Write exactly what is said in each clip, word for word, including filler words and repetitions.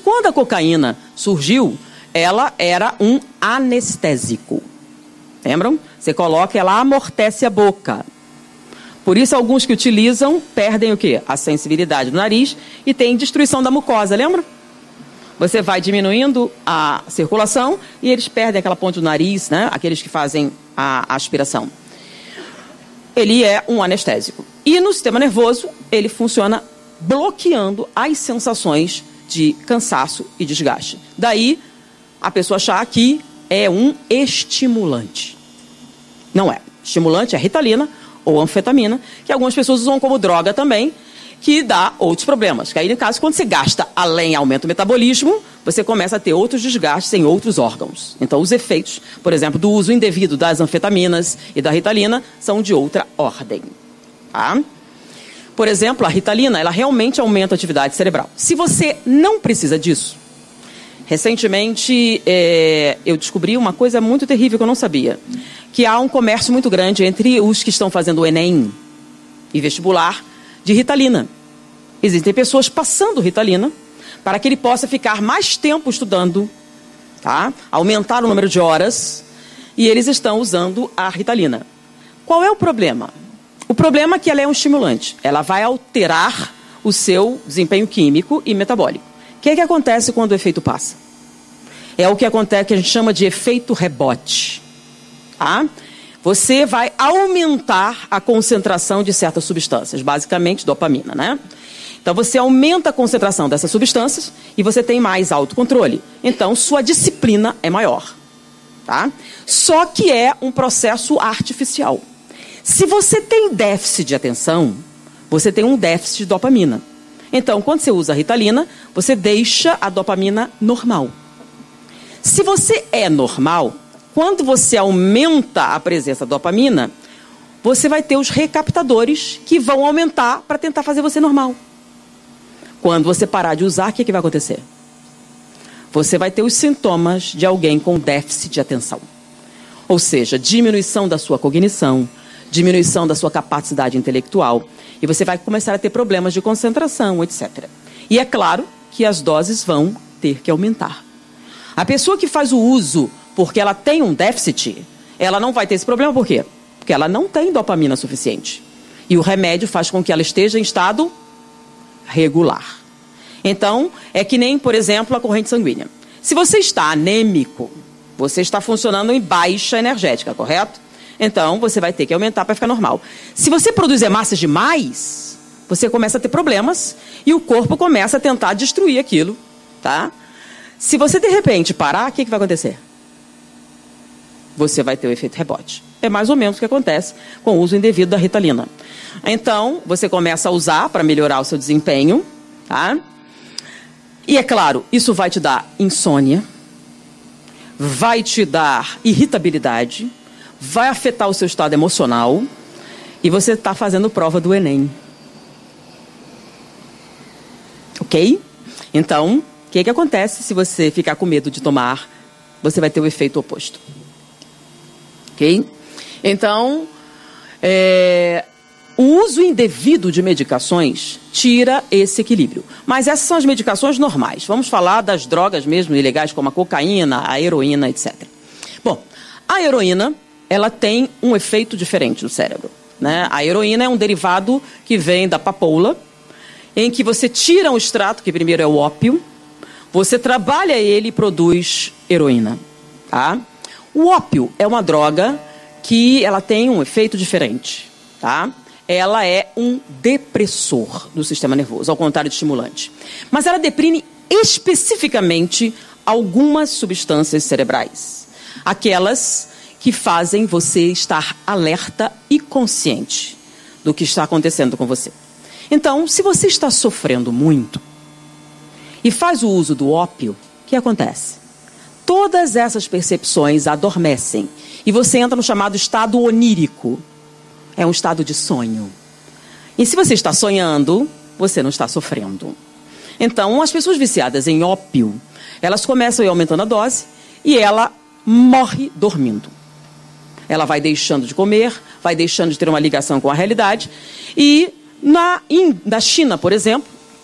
quando a cocaína surgiu, ela era um anestésico. Lembram? Você coloca, ela amortece a boca. Por isso, alguns que utilizam perdem o quê? A sensibilidade do nariz e tem destruição da mucosa, lembra? Você vai diminuindo a circulação e eles perdem aquela ponte do nariz, né? Aqueles que fazem a aspiração. Ele é um anestésico. E no sistema nervoso, ele funciona bloqueando as sensações de cansaço e desgaste. Daí, a pessoa achar que é um estimulante. Não é. Estimulante é Ritalina ou anfetamina, que algumas pessoas usam como droga também, que dá outros problemas. Que aí, no caso, quando você gasta além aumenta o metabolismo, você começa a ter outros desgastes em outros órgãos. Então, os efeitos, por exemplo, do uso indevido das anfetaminas e da Ritalina são de outra ordem. Tá? Por exemplo, a Ritalina, ela realmente aumenta a atividade cerebral. Se você não precisa disso, recentemente é, eu descobri uma coisa muito terrível que eu não sabia, que há um comércio muito grande entre os que estão fazendo o Enem e vestibular de Ritalina. Existem pessoas passando Ritalina para que ele possa ficar mais tempo estudando, tá? Aumentar o número de horas, e eles estão usando a Ritalina. Qual é o problema? O problema é que ela é um estimulante. Ela vai alterar o seu desempenho químico e metabólico. O que é que acontece quando o efeito passa? É o que acontece, que a gente chama de efeito rebote. Tá? Você vai aumentar a concentração de certas substâncias, basicamente dopamina, né? Então você aumenta a concentração dessas substâncias e você tem mais autocontrole. Então sua disciplina é maior. Tá? Só que é um processo artificial. Se você tem déficit de atenção, você tem um déficit de dopamina. Então, quando você usa a Ritalina, você deixa a dopamina normal. Se você é normal, quando você aumenta a presença da dopamina, você vai ter os recaptadores que vão aumentar para tentar fazer você normal. Quando você parar de usar, o que, que vai acontecer? Você vai ter os sintomas de alguém com déficit de atenção. Ou seja, diminuição da sua cognição, diminuição da sua capacidade intelectual, e você vai começar a ter problemas de concentração, etcétera. E é claro que as doses vão ter que aumentar. A pessoa que faz o uso porque ela tem um déficit, ela não vai ter esse problema, por quê? Porque ela não tem dopamina suficiente. E o remédio faz com que ela esteja em estado regular. Então, é que nem, por exemplo, a corrente sanguínea. Se você está anêmico, você está funcionando em baixa energética, correto? Então, você vai ter que aumentar para ficar normal. Se você produz hemácias demais, você começa a ter problemas e o corpo começa a tentar destruir aquilo, tá? Se você, de repente, parar, o que, que vai acontecer? Você vai ter o efeito rebote. É mais ou menos o que acontece com o uso indevido da Ritalina. Então, você começa a usar para melhorar o seu desempenho, tá? E, é claro, isso vai te dar insônia, vai te dar irritabilidade, vai afetar o seu estado emocional e você está fazendo prova do Enem. Ok? Então, o que, que acontece se você ficar com medo de tomar? Você vai ter o efeito oposto. Ok? Então, é, o uso indevido de medicações tira esse equilíbrio. Mas essas são as medicações normais. Vamos falar das drogas mesmo ilegais, como a cocaína, a heroína, etcétera. Bom, a heroína, ela tem um efeito diferente no cérebro, né? A heroína é um derivado que vem da papoula, em que você tira um extrato, que primeiro é o ópio, você trabalha ele e produz heroína. Tá? O ópio é uma droga que ela tem um efeito diferente. Tá? Ela é um depressor do sistema nervoso, ao contrário de estimulante. Mas ela deprime especificamente algumas substâncias cerebrais. Aquelas que fazem você estar alerta e consciente do que está acontecendo com você. Então, se você está sofrendo muito e faz o uso do ópio, o que acontece? Todas essas percepções adormecem e você entra no chamado estado onírico. É um estado de sonho. E se você está sonhando, você não está sofrendo. Então, as pessoas viciadas em ópio, elas começam a ir aumentando a dose e ela morre dormindo. Ela vai deixando de comer, vai deixando de ter uma ligação com a realidade. E na, in, na China, por exemplo,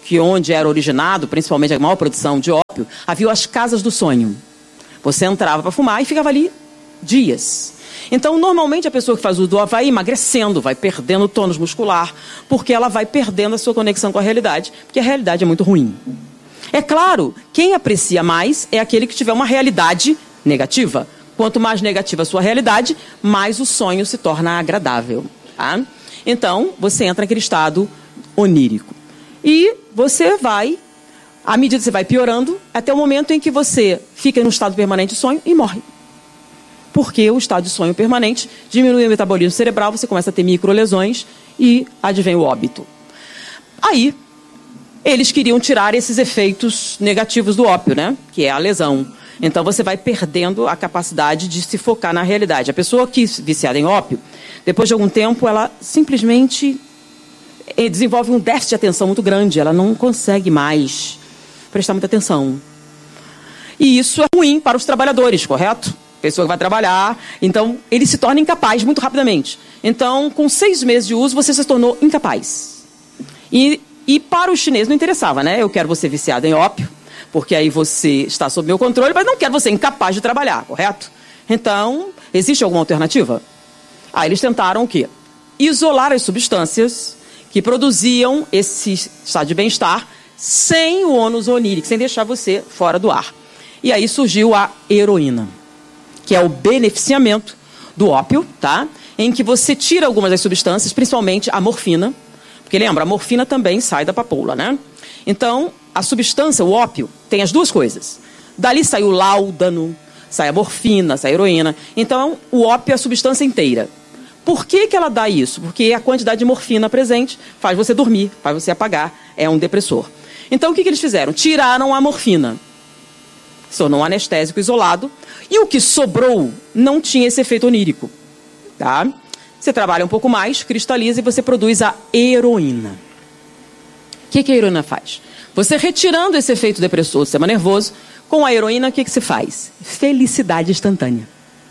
que onde era originado, principalmente a maior produção de ópio, havia as casas do sonho. Você entrava para fumar e ficava ali dias. Então, normalmente, a pessoa que faz uso do ópio vai emagrecendo, vai perdendo tônus muscular, porque ela vai perdendo a sua conexão com a realidade, porque a realidade é muito ruim. É claro, quem aprecia mais é aquele que tiver uma realidade negativa. Quanto mais negativa a sua realidade, mais o sonho se torna agradável. Tá? Então, você entra naquele estado onírico. E você vai, à medida que você vai piorando, até o momento em que você fica em um estado permanente de sonho e morre. Porque o estado de sonho permanente diminui o metabolismo cerebral, você começa a ter microlesões e advém o óbito. Aí, eles queriam tirar esses efeitos negativos do ópio, né? Que é a lesão. Então, você vai perdendo a capacidade de se focar na realidade. A pessoa que é viciada em ópio, depois de algum tempo, ela simplesmente desenvolve um déficit de atenção muito grande. Ela não consegue mais prestar muita atenção. E isso é ruim para os trabalhadores, correto? Pessoa que vai trabalhar, então ele se torna incapaz muito rapidamente. Então, com seis meses de uso, você se tornou incapaz. E, e para os chineses não interessava, né? Eu quero você viciado em ópio, porque aí você está sob meu controle, mas não quero você incapaz de trabalhar, correto? Então, existe alguma alternativa? Aí eles tentaram o quê? Isolar as substâncias que produziam esse estado de bem-estar sem o ônus onírico, sem deixar você fora do ar. E aí surgiu a heroína, que é o beneficiamento do ópio, tá? Em que você tira algumas das substâncias, principalmente a morfina, porque lembra, a morfina também sai da papoula, né? Então, a substância, o ópio, tem as duas coisas. Dali sai o láudano, sai a morfina, sai a heroína. Então, o ópio é a substância inteira. Por que que ela dá isso? Porque a quantidade de morfina presente faz você dormir, faz você apagar, é um depressor. Então, o que que eles fizeram? Tiraram a morfina. Se tornou um anestésico isolado. E o que sobrou não tinha esse efeito onírico. Tá? Você trabalha um pouco mais, cristaliza e você produz a heroína. O que que a heroína faz? Você retirando esse efeito depressor do sistema nervoso, com a heroína, o que que se faz? Felicidade instantânea.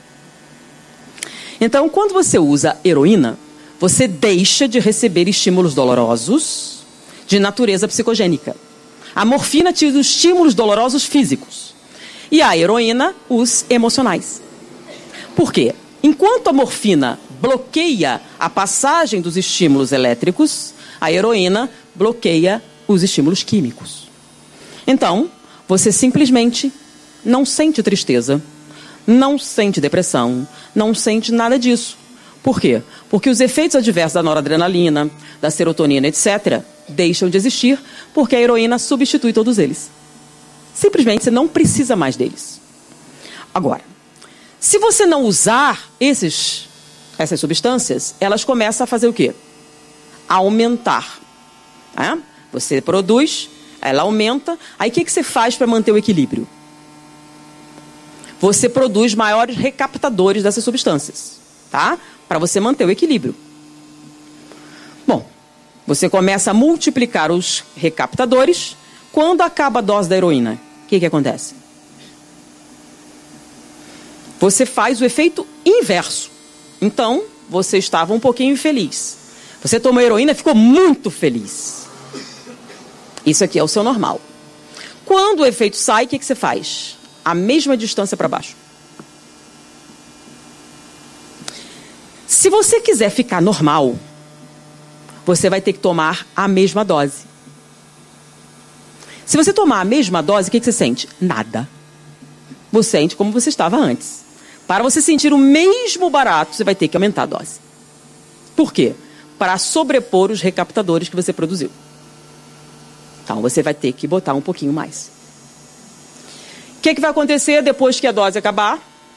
Então, quando você usa heroína, você deixa de receber estímulos dolorosos de natureza psicogênica. A morfina tira os estímulos dolorosos físicos. E a heroína, os emocionais. Por quê? Enquanto a morfina bloqueia a passagem dos estímulos elétricos, a heroína bloqueia os estímulos químicos. Então, você simplesmente não sente tristeza, não sente depressão, não sente nada disso. Por quê? Porque os efeitos adversos da noradrenalina, da serotonina, etcétera, deixam de existir porque a heroína substitui todos eles. Simplesmente você não precisa mais deles. Agora, se você não usar esses, essas substâncias, elas começam a fazer o quê? A aumentar. É? Você produz, ela aumenta, aí o que que você faz para manter o equilíbrio? Você produz maiores recaptadores dessas substâncias, tá? Para você manter o equilíbrio. Bom, você começa a multiplicar os recaptadores. Quando acaba a dose da heroína, o que que acontece? Você faz o efeito inverso. Então, você estava um pouquinho infeliz. Você tomou heroína e ficou muito feliz. Isso aqui é o seu normal. Quando o efeito sai, o que que você faz? A mesma distância para baixo. Se você quiser ficar normal, você vai ter que tomar a mesma dose. Se você tomar a mesma dose, o que que você sente? Nada. Você sente como você estava antes. Para você sentir o mesmo barato, você vai ter que aumentar a dose. Por quê? Para sobrepor os recaptadores que você produziu. Então, você vai ter que botar um pouquinho mais. O que que vai acontecer depois que a dose acabar?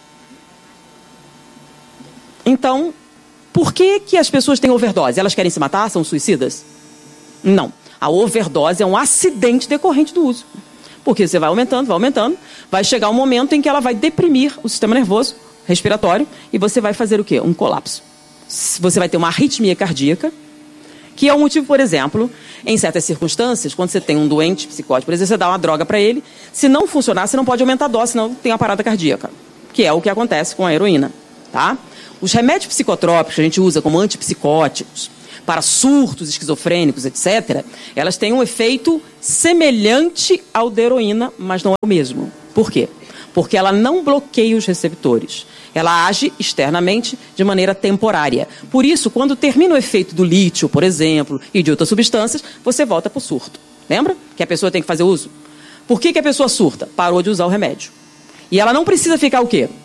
Então, por que que as pessoas têm overdose? Elas querem se matar? São suicidas? Não. A overdose é um acidente decorrente do uso. Porque você vai aumentando, vai aumentando, vai chegar um momento em que ela vai deprimir o sistema nervoso, respiratório, e você vai fazer o quê? Um colapso. Você vai ter uma arritmia cardíaca, que é o motivo, por exemplo, em certas circunstâncias, quando você tem um doente psicótico, por exemplo, você dá uma droga para ele, se não funcionar, você não pode aumentar a dose, senão tem uma parada cardíaca, que é o que acontece com a heroína, tá? Os remédios psicotrópicos que a gente usa como antipsicóticos, para surtos esquizofrênicos, etcétera, elas têm um efeito semelhante ao da heroína, mas não é o mesmo. Por quê? Porque ela não bloqueia os receptores. Ela age externamente de maneira temporária. Por isso, quando termina o efeito do lítio, por exemplo, e de outras substâncias, você volta para o surto. Lembra que a pessoa tem que fazer uso? Por que que a pessoa surta? Parou de usar o remédio. E ela não precisa ficar o quê?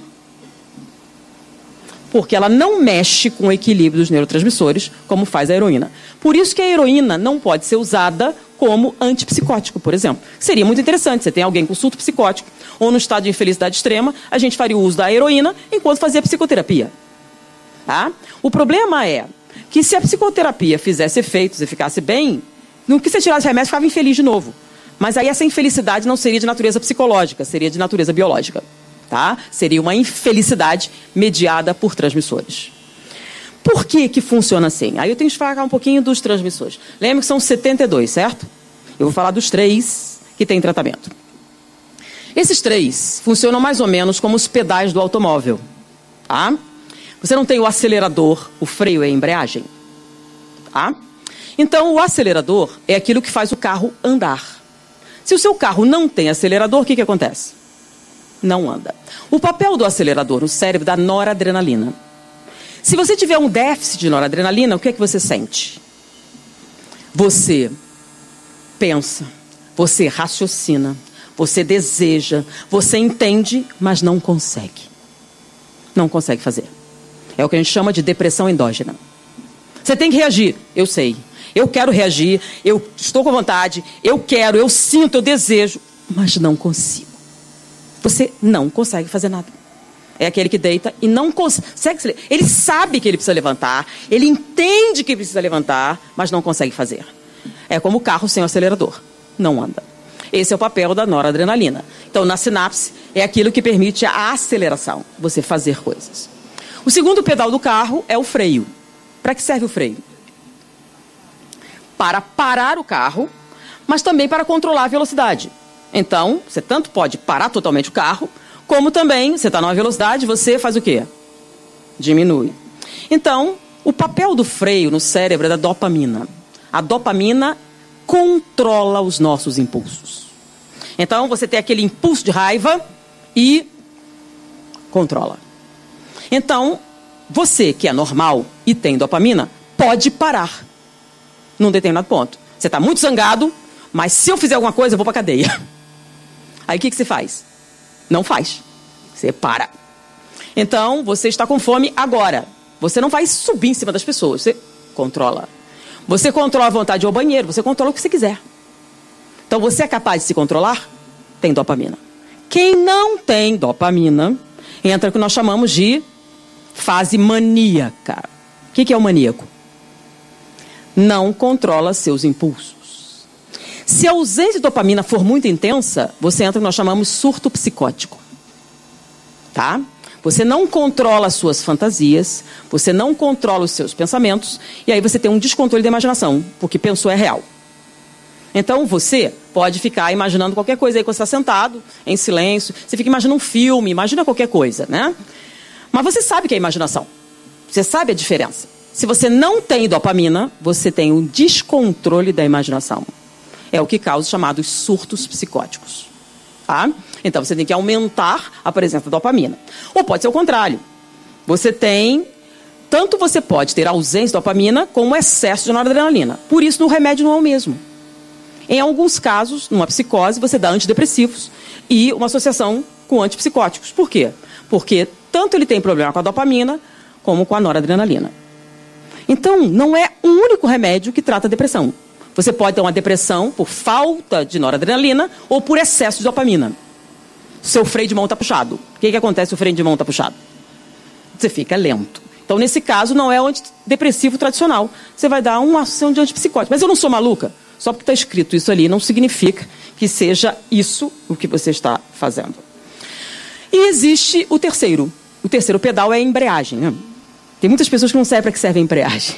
Porque ela não mexe com o equilíbrio dos neurotransmissores, como faz a heroína. Por isso que a heroína não pode ser usada como antipsicótico, por exemplo. Seria muito interessante. Você tem alguém com surto psicótico ou no estado de infelicidade extrema, a gente faria o uso da heroína enquanto fazia a psicoterapia. Tá? O problema é que se a psicoterapia fizesse efeitos e ficasse bem, no que você tirasse remédio, ficava infeliz de novo. Mas aí essa infelicidade não seria de natureza psicológica, seria de natureza biológica. Tá? Seria uma infelicidade mediada por transmissores. Por que que funciona assim? Aí eu tenho que falar um pouquinho dos transmissores. Lembra que são setenta e dois, certo? Eu vou falar dos três que têm tratamento. Esses três funcionam mais ou menos como os pedais do automóvel. Tá? Você não tem o acelerador, o freio e a embreagem. Tá? Então, o acelerador é aquilo que faz o carro andar. Se o seu carro não tem acelerador, o que que acontece? Não anda. O papel do acelerador no cérebro dá noradrenalina. Se você tiver um déficit de noradrenalina, o que é que você sente? Você pensa, você raciocina, você deseja, você entende, mas não consegue. Não consegue fazer. É o que a gente chama de depressão endógena. Você tem que reagir. Eu sei. Eu quero reagir, eu estou com vontade, eu quero, eu sinto, eu desejo, mas não consigo. Você não consegue fazer nada. É aquele que deita e não consegue. Ele sabe que ele precisa levantar, ele entende que precisa levantar, mas não consegue fazer. É como o carro sem o acelerador. Não anda. Esse é o papel da noradrenalina. Então, na sinapse, é aquilo que permite a aceleração, você fazer coisas. O segundo pedal do carro é o freio. Para que serve o freio? Para parar o carro, mas também para controlar a velocidade. Então, você tanto pode parar totalmente o carro, como também, você está numa velocidade, você faz o quê? Diminui. Então, o papel do freio no cérebro é da dopamina. A dopamina controla os nossos impulsos. Então, você tem aquele impulso de raiva e controla. Então, você que é normal e tem dopamina, pode parar num determinado ponto. Você está muito zangado, mas se eu fizer alguma coisa, eu vou para a cadeia. Aí o que que você faz? Não faz. Você para. Então, você está com fome agora. Você não vai subir em cima das pessoas. Você controla. Você controla a vontade de ir ao banheiro. Você controla o que você quiser. Então, você é capaz de se controlar? Tem dopamina. Quem não tem dopamina, entra o que nós chamamos de fase maníaca. O que que é o maníaco? Não controla seus impulsos. Se a ausência de dopamina for muito intensa, você entra no que nós chamamos surto psicótico. Tá? Você não controla as suas fantasias, você não controla os seus pensamentos, e aí você tem um descontrole da imaginação, porque pensou é real. Então você pode ficar imaginando qualquer coisa aí quando você está sentado, em silêncio, você fica imaginando um filme, imagina qualquer coisa, né? Mas você sabe que é imaginação, você sabe a diferença. Se você não tem dopamina, você tem um descontrole da imaginação. É o que causa os chamados surtos psicóticos. Tá? Então, você tem que aumentar a presença da dopamina. Ou pode ser o contrário. Você tem... Tanto você pode ter ausência de dopamina, como excesso de noradrenalina. Por isso, no remédio não é o mesmo. Em alguns casos, numa psicose, você dá antidepressivos e uma associação com antipsicóticos. Por quê? Porque tanto ele tem problema com a dopamina, como com a noradrenalina. Então, não é um único remédio que trata a depressão. Você pode ter uma depressão por falta de noradrenalina ou por excesso de dopamina. Seu freio de mão está puxado. O que que acontece se o freio de mão está puxado? Você fica lento. Então, nesse caso, não é o antidepressivo tradicional. Você vai dar uma ação de antipsicótico. Mas eu não sou maluca. Só porque está escrito isso ali, não significa que seja isso o que você está fazendo. E existe o terceiro. O terceiro pedal é a embreagem, né? Tem muitas pessoas que não sabem para que serve a embreagem.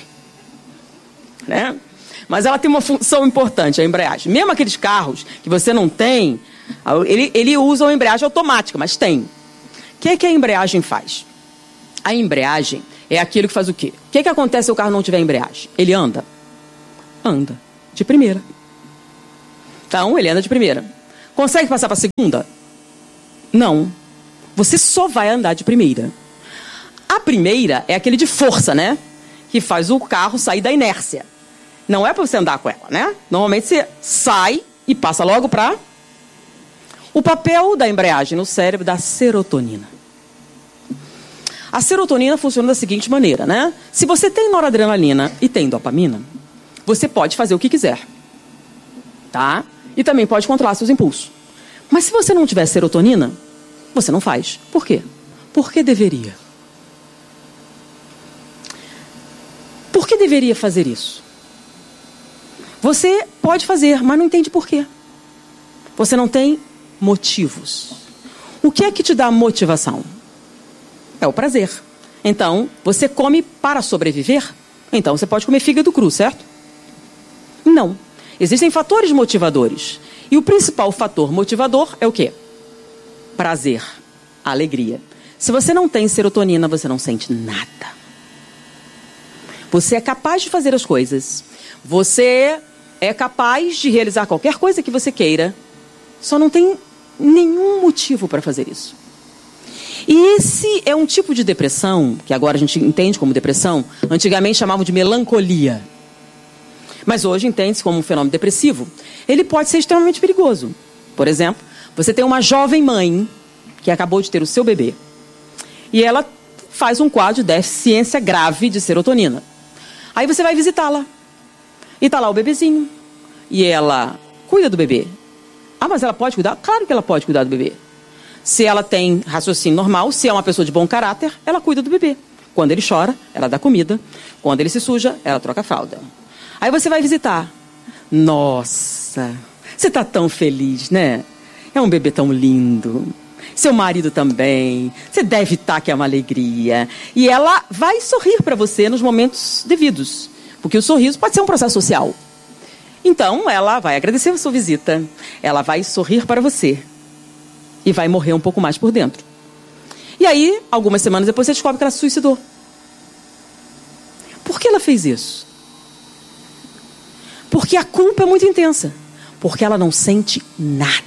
Né? Mas ela tem uma função importante, a embreagem. Mesmo aqueles carros que você não tem, ele, ele usa uma embreagem automática, mas tem. O que é que a embreagem faz? A embreagem é aquilo que faz o quê? O que, que acontece se o carro não tiver embreagem? Ele anda? Anda. De primeira. Então, ele anda de primeira. Consegue passar para a segunda? Não. Você só vai andar de primeira. A primeira é aquele de força, né? Que faz o carro sair da inércia. Não é para você andar com ela, né? Normalmente você sai e passa logo para... O papel da embreagem no cérebro da serotonina. A serotonina funciona da seguinte maneira, né? Se você tem noradrenalina e tem dopamina, você pode fazer o que quiser. Tá? E também pode controlar seus impulsos. Mas se você não tiver serotonina, você não faz. Por quê? Por que deveria? Por que deveria fazer isso? Você pode fazer, mas não entende por quê. Você não tem motivos. O que é que te dá motivação? É o prazer. Então, você come para sobreviver? Então, você pode comer fígado cru, certo? Não. Existem fatores motivadores. E o principal fator motivador é o quê? Prazer, alegria. Se você não tem serotonina, você não sente nada. Você é capaz de fazer as coisas. Você é capaz de realizar qualquer coisa que você queira. Só não tem nenhum motivo para fazer isso. E esse é um tipo de depressão, que agora a gente entende como depressão, antigamente chamavam de melancolia. Mas hoje entende-se como um fenômeno depressivo. Ele pode ser extremamente perigoso. Por exemplo, você tem uma jovem mãe que acabou de ter o seu bebê. E ela faz um quadro de deficiência grave de serotonina. Aí você vai visitá-la. E está lá o bebezinho. E ela cuida do bebê. Ah, mas ela pode cuidar? Claro que ela pode cuidar do bebê. Se ela tem raciocínio normal, se é uma pessoa de bom caráter, ela cuida do bebê. Quando ele chora, ela dá comida. Quando ele se suja, ela troca a fralda. Aí você vai visitar. Nossa, você está tão feliz, né? É um bebê tão lindo. Seu marido também. Você deve estar que é uma alegria. E ela vai sorrir para você nos momentos devidos. Porque o sorriso pode ser um processo social. Então, ela vai agradecer a sua visita. Ela vai sorrir para você. E vai morrer um pouco mais por dentro. E aí, algumas semanas depois, você descobre que ela se suicidou. Por que ela fez isso? Porque a culpa é muito intensa. Porque ela não sente nada.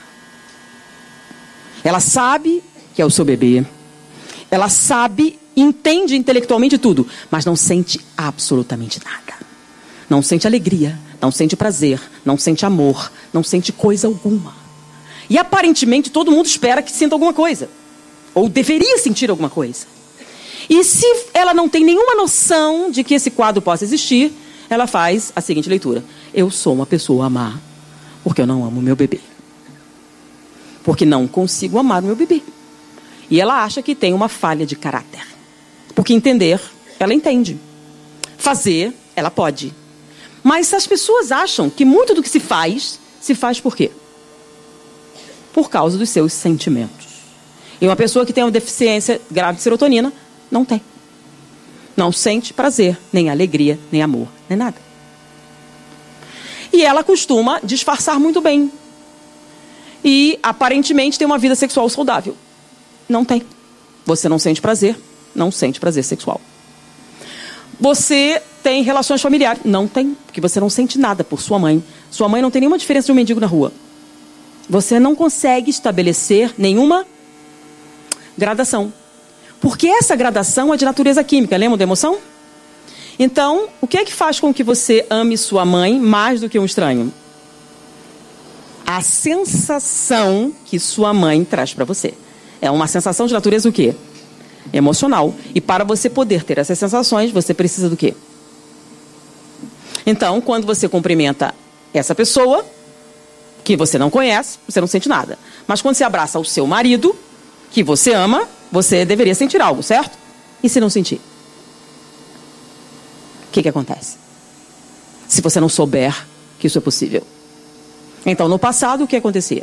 Ela sabe que é o seu bebê. Ela sabe, entende intelectualmente tudo. Mas não sente absolutamente nada. Não sente alegria. Não sente prazer. Não sente amor. Não sente coisa alguma. E aparentemente todo mundo espera que sinta alguma coisa. Ou deveria sentir alguma coisa. E se ela não tem nenhuma noção de que esse quadro possa existir, ela faz a seguinte leitura. Eu sou uma pessoa má, porque eu não amo meu bebê. Porque não consigo amar o meu bebê. E ela acha que tem uma falha de caráter. Porque entender, ela entende. Fazer, ela pode. Mas as pessoas acham que muito do que se faz, se faz por quê? Por causa dos seus sentimentos. E uma pessoa que tem uma deficiência grave de serotonina, não tem. Não sente prazer, nem alegria, nem amor, nem nada. E ela costuma disfarçar muito bem. E, aparentemente, tem uma vida sexual saudável. Não tem. Você não sente prazer, não sente prazer sexual. Você tem relações familiares. Não tem, porque você não sente nada por sua mãe. Sua mãe não tem nenhuma diferença de um mendigo na rua. Você não consegue estabelecer nenhuma gradação. Porque essa gradação é de natureza química. Lembra da emoção? Então, o que é que faz com que você ame sua mãe mais do que um estranho? A sensação que sua mãe traz para você. É uma sensação de natureza o quê? Emocional. E para você poder ter essas sensações, você precisa do quê? Então, quando você cumprimenta essa pessoa, que você não conhece, você não sente nada. Mas quando você abraça o seu marido, que você ama, você deveria sentir algo, certo? E se não sentir? O que que acontece? Se você não souber que isso é possível. Então, no passado, o que acontecia?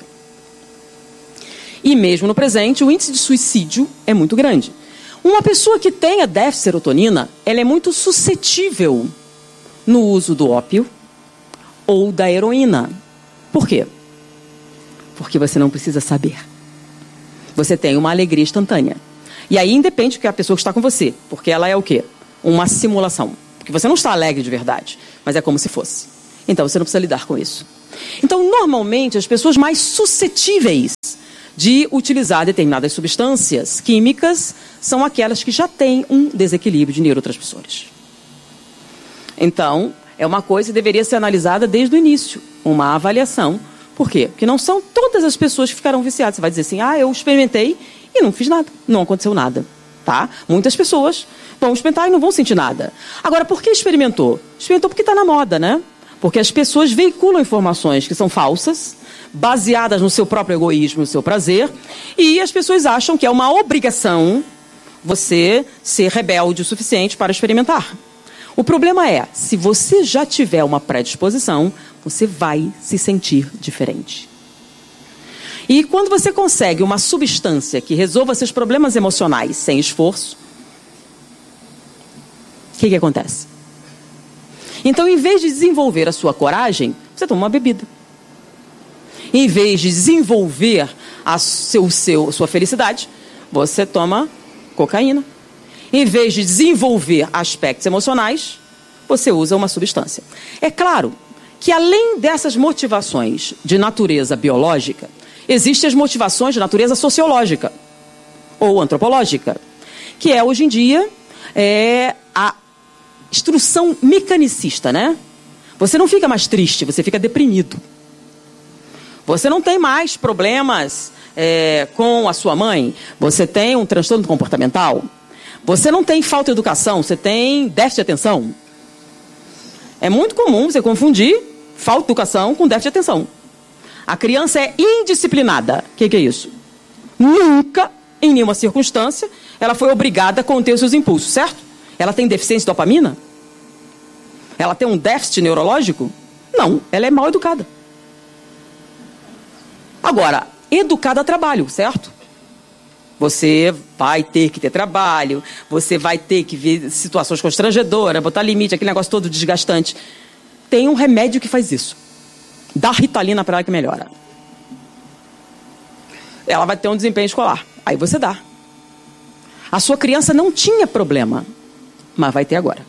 E mesmo no presente, o índice de suicídio é muito grande. Uma pessoa que tenha déficit de serotonina, ela é muito suscetível no uso do ópio ou da heroína. Por quê? Porque você não precisa saber. Você tem uma alegria instantânea. E aí independe que a pessoa que está com você, porque ela é o quê? Uma simulação. Porque você não está alegre de verdade, mas é como se fosse. Então você não precisa lidar com isso. Então, normalmente, as pessoas mais suscetíveis de utilizar determinadas substâncias químicas são aquelas que já têm um desequilíbrio de neurotransmissores. Então, é uma coisa que deveria ser analisada desde o início, uma avaliação. Por quê? Porque não são todas as pessoas que ficarão viciadas. Você vai dizer assim, ah, eu experimentei e não fiz nada, não aconteceu nada. Tá? Muitas pessoas vão experimentar e não vão sentir nada. Agora, por que experimentou? Experimentou porque está na moda, né? Porque as pessoas veiculam informações que são falsas, baseadas no seu próprio egoísmo, no seu prazer, e as pessoas acham que é uma obrigação você ser rebelde o suficiente para experimentar. O problema é, se você já tiver uma predisposição, você vai se sentir diferente. E quando você consegue uma substância que resolva seus problemas emocionais sem esforço, o que que acontece? Então, em vez de desenvolver a sua coragem, você toma uma bebida. Em vez de desenvolver a seu, seu, sua felicidade, você toma cocaína. Em vez de desenvolver aspectos emocionais, você usa uma substância. É claro que, além dessas motivações de natureza biológica, existem as motivações de natureza sociológica ou antropológica, que é, hoje em dia, é, a instrução mecanicista, né? Você não fica mais triste, você fica deprimido. Você não tem mais problemas é, com a sua mãe, você tem um transtorno comportamental. Você não tem falta de educação, você tem déficit de atenção. É muito comum você confundir falta de educação com déficit de atenção. A criança é indisciplinada. O que, que é isso? Nunca, em nenhuma circunstância, ela foi obrigada a conter os seus impulsos, certo? Ela tem deficiência de dopamina? Ela tem um déficit neurológico? Não, ela é mal educada. Agora, educada a trabalho, certo? Você vai ter que ter trabalho, você vai ter que ver situações constrangedoras, botar limite, aquele negócio todo desgastante. Tem um remédio que faz isso. Dá Ritalina para ela que melhora. Ela vai ter um desempenho escolar. Aí você dá. A sua criança não tinha problema, mas vai ter agora.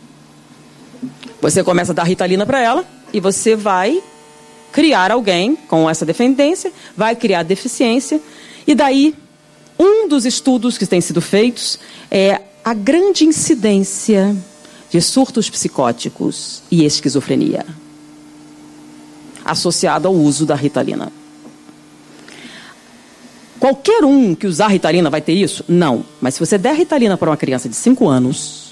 Você começa a dar Ritalina para ela e você vai criar alguém com essa dependência, vai criar deficiência, e daí um dos estudos que têm sido feitos é a grande incidência de surtos psicóticos e esquizofrenia associado ao uso da Ritalina. Qualquer um que usar Ritalina vai ter isso? Não. Mas se você der Ritalina para uma criança de cinco anos,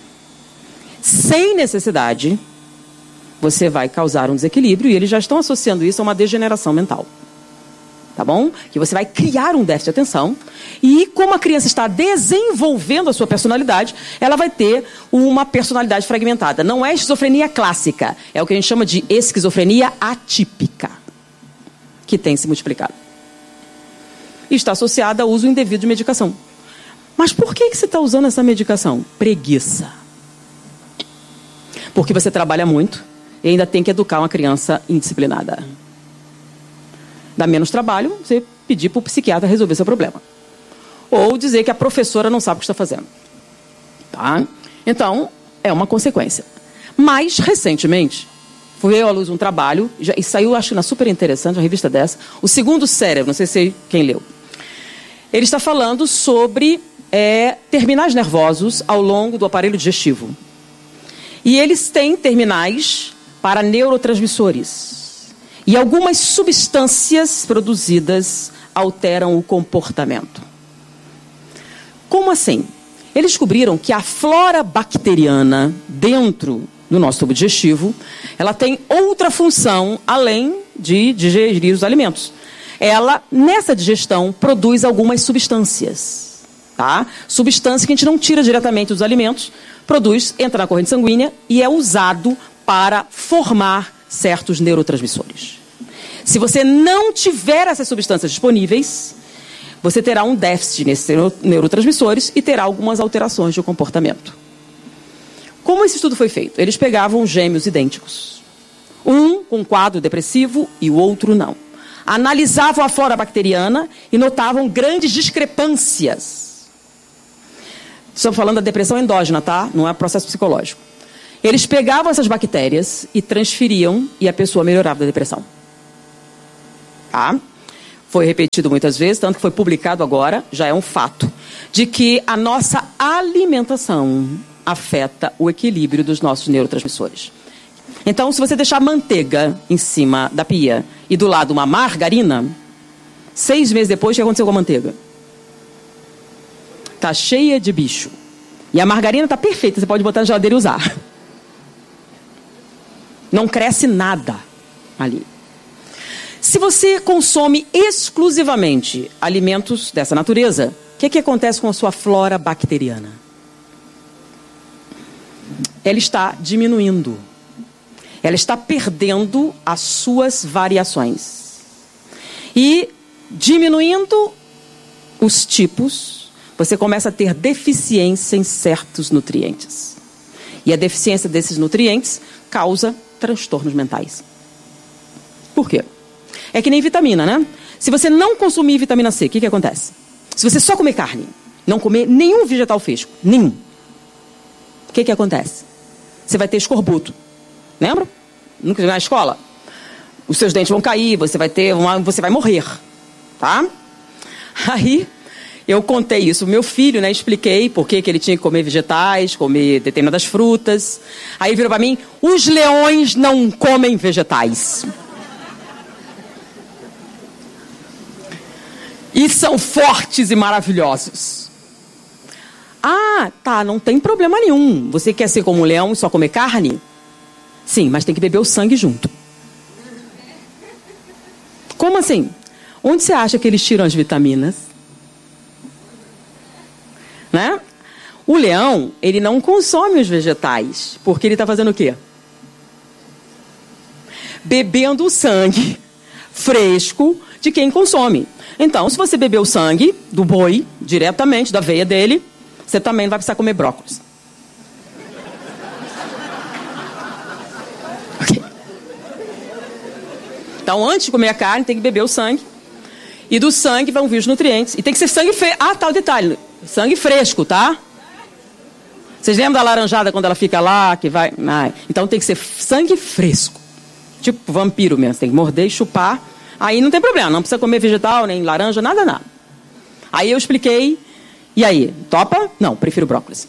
sem necessidade, você vai causar um desequilíbrio, e eles já estão associando isso a uma degeneração mental. Tá bom? Que você vai criar um déficit de atenção, e como a criança está desenvolvendo a sua personalidade, ela vai ter uma personalidade fragmentada. Não é esquizofrenia clássica, é o que a gente chama de esquizofrenia atípica, que tem se multiplicado. E está associada ao uso indevido de medicação. Mas por que que você está usando essa medicação? Preguiça. Porque você trabalha muito e ainda tem que educar uma criança indisciplinada. Dá menos trabalho você pedir para o psiquiatra resolver seu problema. Ou dizer que a professora não sabe o que está fazendo. Tá? Então, é uma consequência. Mais recentemente, veio à luz um trabalho, já, e saiu, acho que na Super Interessante, uma revista dessa, O Segundo Cérebro, não sei se quem leu. Ele está falando sobre é, terminais nervosos ao longo do aparelho digestivo. E eles têm terminais para neurotransmissores. E algumas substâncias produzidas alteram o comportamento. Como assim? Eles descobriram que a flora bacteriana dentro do nosso tubo digestivo, ela tem outra função além de digerir os alimentos. Ela, nessa digestão, produz algumas substâncias. Tá? Substância que a gente não tira diretamente dos alimentos, produz, entra na corrente sanguínea e é usado para formar certos neurotransmissores. Se você não tiver essas substâncias disponíveis, você terá um déficit nesses neurotransmissores e terá algumas alterações de comportamento. Como esse estudo foi feito? Eles pegavam gêmeos idênticos. Um com quadro depressivo e o outro não. Analisavam a flora bacteriana e notavam grandes discrepâncias Estamos falando da depressão endógena, tá? Não é processo psicológico. Eles pegavam essas bactérias e transferiam e a pessoa melhorava da depressão. Tá? Foi repetido muitas vezes, tanto que foi publicado agora, já é um fato, de que a nossa alimentação afeta o equilíbrio dos nossos neurotransmissores. Então, se você deixar manteiga em cima da pia e do lado uma margarina, seis meses depois, o que aconteceu com a manteiga? Está cheia de bicho. E a margarina está perfeita, você pode botar na geladeira e usar. Não cresce nada ali. Se você consome exclusivamente alimentos dessa natureza, o que, que acontece com a sua flora bacteriana? Ela está diminuindo. Ela está perdendo as suas variações. E diminuindo os tipos, você começa a ter deficiência em certos nutrientes. E a deficiência desses nutrientes causa transtornos mentais. Por quê? É que nem vitamina, né? Se você não consumir vitamina C, o que, que acontece? Se você só comer carne, não comer nenhum vegetal fresco, nenhum, o que, que acontece? Você vai ter escorbuto. Lembra? Nunca na escola? Os seus dentes vão cair, você vai ter uma, você vai morrer. Tá? Aí, eu contei isso. Meu filho, né, expliquei por que, que ele tinha que comer vegetais, comer determinadas frutas. Aí virou para mim, os leões não comem vegetais. E são fortes e maravilhosos. Ah, tá, não tem problema nenhum. Você quer ser como um leão e só comer carne? Sim, mas tem que beber o sangue junto. Como assim? Onde você acha que eles tiram as vitaminas? Né? O leão, ele não consome os vegetais, porque ele está fazendo o quê? Bebendo o sangue fresco de quem consome. Então, se você beber o sangue do boi, diretamente da veia dele, você também não vai precisar comer brócolis. Okay. Então, antes de comer a carne, tem que beber o sangue. E do sangue vão vir os nutrientes. E tem que ser sangue fresco. Ah, tá o detalhe. Sangue fresco, tá? Vocês lembram da laranjada quando ela fica lá, que vai... Ah, então tem que ser sangue fresco. Tipo vampiro mesmo. Você tem que morder e chupar. Aí não tem problema. Não precisa comer vegetal, nem laranja, nada, nada. Aí eu expliquei. E aí? Topa? Não, prefiro brócolis.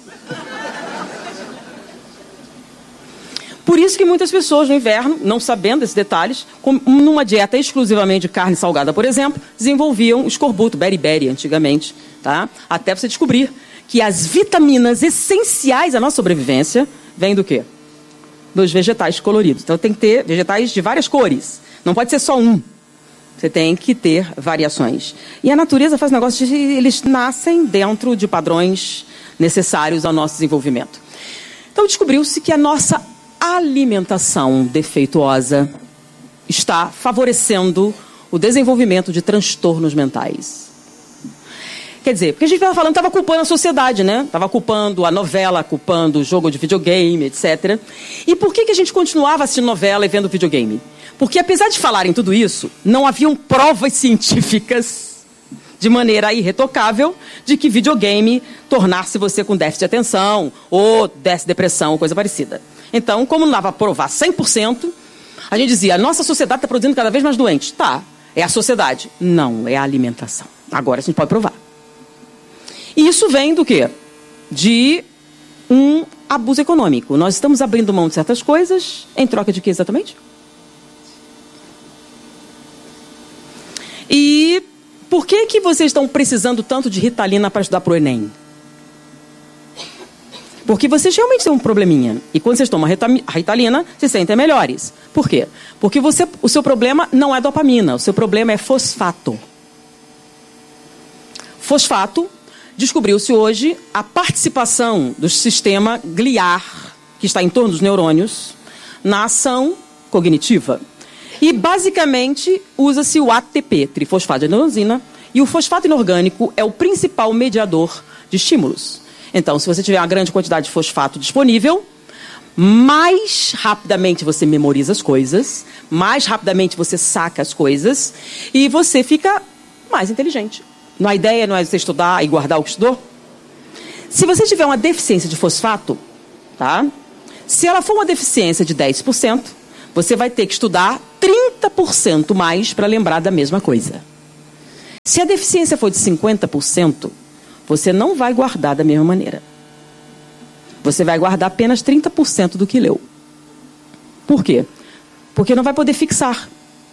Por isso que muitas pessoas no inverno, não sabendo desses detalhes, com, numa dieta exclusivamente de carne salgada, por exemplo, desenvolviam escorbuto, beriberi, antigamente, tá? Até você descobrir que as vitaminas essenciais à nossa sobrevivência vêm do quê? Dos vegetais coloridos. Então tem que ter vegetais de várias cores. Não pode ser só um. Você tem que ter variações. E a natureza faz um negócio de... Eles nascem dentro de padrões necessários ao nosso desenvolvimento. Então descobriu-se que a nossa alimentação defeituosa está favorecendo o desenvolvimento de transtornos mentais. Quer dizer, porque a gente estava falando, estava culpando a sociedade, né? Estava culpando a novela, culpando o jogo de videogame, etcétera. E por que, que a gente continuava assistindo novela e vendo videogame? Porque apesar de falarem tudo isso, não haviam provas científicas de maneira irretocável de que videogame tornasse você com déficit de atenção ou desse depressão ou coisa parecida. Então, como não dava para provar cem por cento, a gente dizia, a nossa sociedade está produzindo cada vez mais doentes. Tá, é a sociedade. Não, é a alimentação. Agora a gente pode provar. E isso vem do quê? De um abuso econômico. Nós estamos abrindo mão de certas coisas em troca de quê exatamente? E por que que vocês estão precisando tanto de Ritalina para estudar para o Enem? Porque vocês realmente têm um probleminha. E quando vocês tomam a Ritalina, se sentem melhores. Por quê? Porque você, o seu problema não é dopamina. O seu problema é fosfato. Fosfato, descobriu-se hoje a participação do sistema gliar, que está em torno dos neurônios, na ação cognitiva. E, basicamente, usa-se o A T P, trifosfato de adenosina, e o fosfato inorgânico é o principal mediador de estímulos. Então, se você tiver uma grande quantidade de fosfato disponível, mais rapidamente você memoriza as coisas, mais rapidamente você saca as coisas, e você fica mais inteligente. A ideia não é você estudar e guardar o que estudou? Se você tiver uma deficiência de fosfato, tá? Se ela for uma deficiência de dez por cento, você vai ter que estudar trinta por cento mais para lembrar da mesma coisa. Se a deficiência for de cinquenta por cento, você não vai guardar da mesma maneira. Você vai guardar apenas trinta por cento do que leu. Por quê? Porque não vai poder fixar.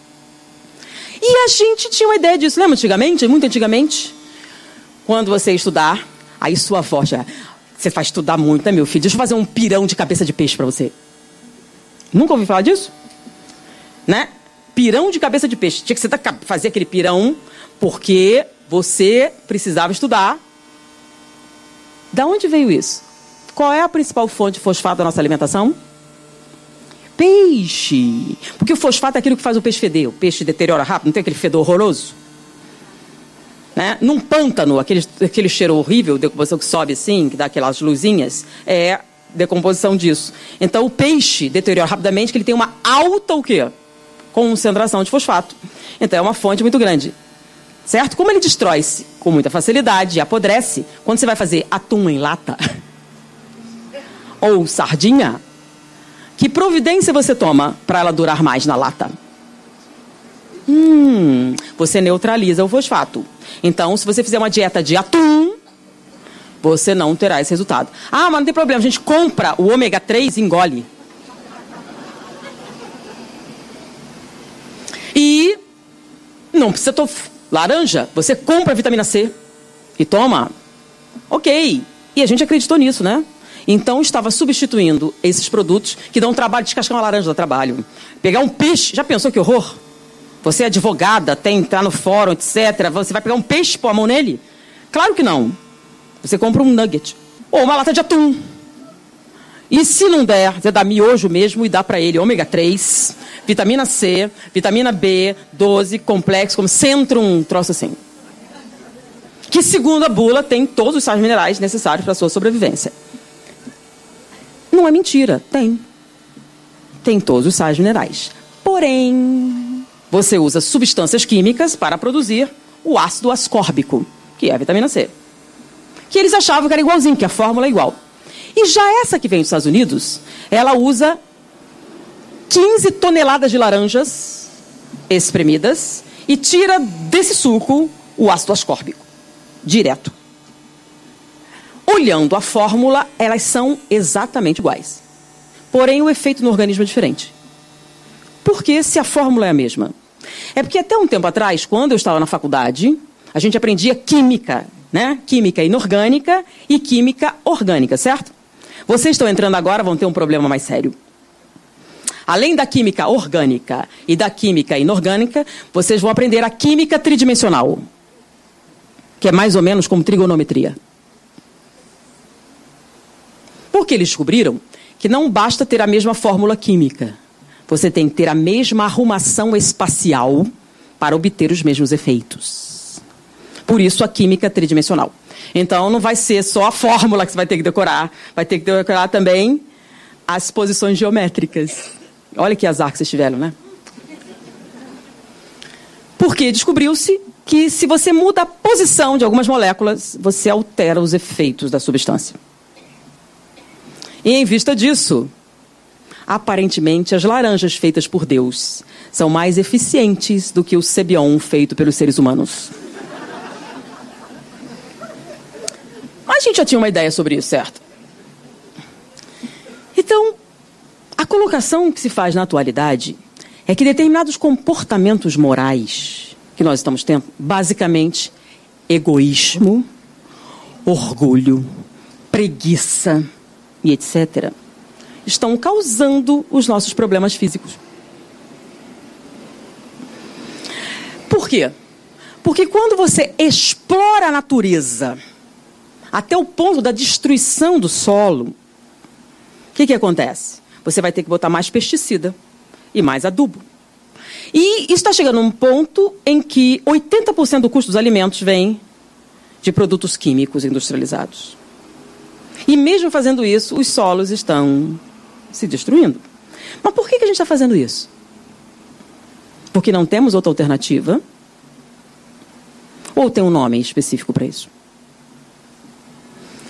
E a gente tinha uma ideia disso. Lembra antigamente? Muito antigamente? Quando você ia estudar, aí sua avó já... Você vai estudar muito, né, meu filho? Deixa eu fazer um pirão de cabeça de peixe para você. Nunca ouviu falar disso? Né? Pirão de cabeça de peixe. Tinha que você fazer aquele pirão porque você precisava estudar. Da onde veio isso? Qual é a principal fonte de fosfato da nossa alimentação? Peixe. Porque o fosfato é aquilo que faz o peixe feder. O peixe deteriora rápido, não tem aquele fedor horroroso? Né? Num pântano, aquele, aquele cheiro horrível, decomposição que sobe assim, que dá aquelas luzinhas, é decomposição disso. Então o peixe deteriora rapidamente, que ele tem uma alta o quê? Concentração de fosfato. Então é uma fonte muito grande. Certo? Como ele destrói-se com muita facilidade, apodrece, quando você vai fazer atum em lata ou sardinha, que providência você toma para ela durar mais na lata? Hum, você neutraliza o fosfato. Então, se você fizer uma dieta de atum, você não terá esse resultado. Ah, mas não tem problema, a gente compra o ômega três e engole. E não precisa tomar laranja, você compra a vitamina C e toma. Ok. E a gente acreditou nisso, né? Então, estava substituindo esses produtos que dão trabalho, descascar uma laranja dá trabalho. Pegar um peixe, já pensou que horror? Você é advogada, tem entrar no fórum, etcétera. Você vai pegar um peixe e pôr a mão nele? Claro que não. Você compra um nugget. Ou uma lata de atum. E se não der, você dá miojo mesmo e dá para ele ômega três, vitamina C, vitamina B, doze, complexo, como centro, um troço assim. Que, segundo a bula, tem todos os sais minerais necessários para a sua sobrevivência. Não é mentira, tem. Tem todos os sais minerais. Porém, você usa substâncias químicas para produzir o ácido ascórbico, que é a vitamina C. Que eles achavam que era igualzinho, que a fórmula é igual. E já essa que vem dos Estados Unidos, ela usa quinze toneladas de laranjas espremidas e tira desse suco o ácido ascórbico, direto. Olhando a fórmula, elas são exatamente iguais. Porém, o efeito no organismo é diferente. Por que se a fórmula é a mesma? É porque até um tempo atrás, quando eu estava na faculdade, a gente aprendia química, né? Química inorgânica e química orgânica, certo? Vocês estão entrando agora, vão ter um problema mais sério. Além da química orgânica e da química inorgânica, vocês vão aprender a química tridimensional, que é mais ou menos como trigonometria. Porque eles descobriram que não basta ter a mesma fórmula química. Você tem que ter a mesma arrumação espacial para obter os mesmos efeitos. Por isso a química tridimensional. Então não vai ser só a fórmula que você vai ter que decorar, vai ter que decorar também as posições geométricas. Olha que azar que vocês tiveram, né? Porque descobriu-se que se você muda a posição de algumas moléculas, você altera os efeitos da substância. E em vista disso, aparentemente as laranjas feitas por Deus são mais eficientes do que o Cebion feito pelos seres humanos. Mas a gente já tinha uma ideia sobre isso, certo? Então, a colocação que se faz na atualidade é que determinados comportamentos morais que nós estamos tendo, basicamente, egoísmo, orgulho, preguiça e etcétera, estão causando os nossos problemas físicos. Por quê? Porque quando você explora a natureza até o ponto da destruição do solo, o que que acontece? Você vai ter que botar mais pesticida e mais adubo. E isso está chegando a um ponto em que oitenta por cento do custo dos alimentos vem de produtos químicos industrializados. E mesmo fazendo isso, os solos estão se destruindo. Mas por que que a gente está fazendo isso? Porque não temos outra alternativa? Ou tem um nome específico para isso? É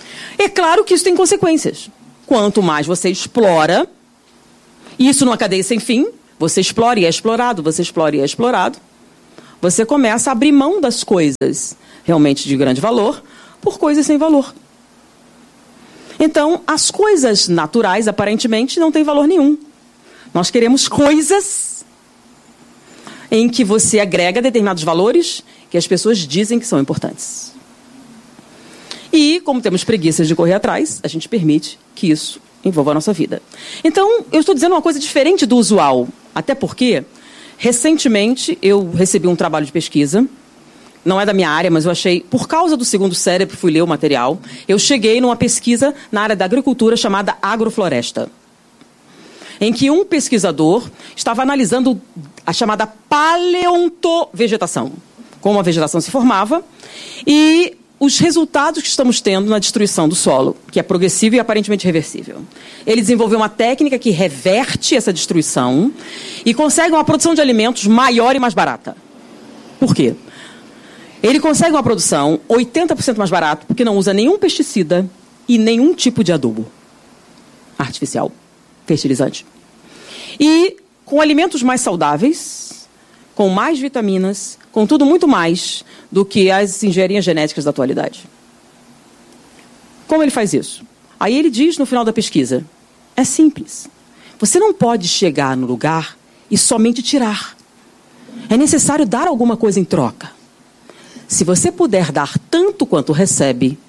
É claro que isso tem consequências. Quanto mais você explora, isso numa cadeia sem fim, você explora e é explorado, você explora e é explorado, você começa a abrir mão das coisas realmente de grande valor por coisas sem valor. Então, as coisas naturais, aparentemente, não têm valor nenhum. Nós queremos coisas em que você agrega determinados valores que as pessoas dizem que são importantes. E, como temos preguiça de correr atrás, a gente permite que isso envolva a nossa vida. Então, eu estou dizendo uma coisa diferente do usual, até porque, recentemente, eu recebi um trabalho de pesquisa, não é da minha área, mas eu achei, por causa do segundo cérebro, fui ler o material, eu cheguei numa pesquisa na área da agricultura chamada agrofloresta, em que um pesquisador estava analisando a chamada paleontovegetação, como a vegetação se formava, e os resultados que estamos tendo na destruição do solo, que é progressiva e aparentemente reversível. Ele desenvolveu uma técnica que reverte essa destruição e consegue uma produção de alimentos maior e mais barata. Por quê? Ele consegue uma produção oitenta por cento mais barata porque não usa nenhum pesticida e nenhum tipo de adubo artificial, fertilizante. E com alimentos mais saudáveis, com mais vitaminas, com tudo muito mais do que as engenharias genéticas da atualidade. Como ele faz isso? Aí ele diz no final da pesquisa, é simples. Você não pode chegar no lugar e somente tirar. É necessário dar alguma coisa em troca. Se você puder dar tanto quanto recebe,